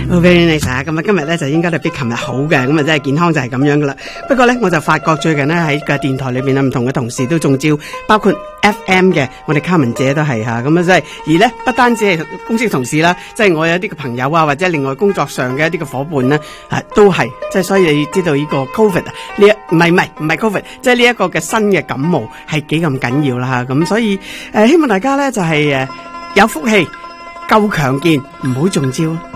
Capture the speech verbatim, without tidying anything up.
好 very nice 啊！咁啊，今日咧就應該係比琴日好嘅，咁啊真係健康就係咁樣噶啦。不過咧，我就發覺最近咧喺個電台裏邊啊，唔同嘅同事都中招，包括 F M 嘅我哋卡文姐都係吓，咁啊即係而咧不單止係公司同事啦，即係我有啲嘅朋友啊，或者另外工作上嘅一啲嘅伙伴咧，啊都係即係所以你知道呢個 Covid 啊，呢一唔係唔係唔係 Covid，即係呢一個嘅新嘅感冒係幾咁緊要啦吓，咁所以誒希望大家咧就係誒有福氣。夠強健，唔好中招。